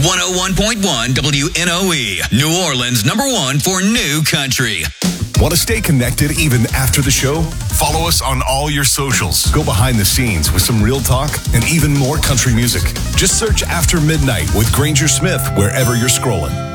101.1 WNOE, New Orleans, number one for new country. Want to stay connected even after the show? Follow us on all your socials. Go behind the scenes with some real talk and even more country music. Just search After Midnight with Granger Smith wherever you're scrolling.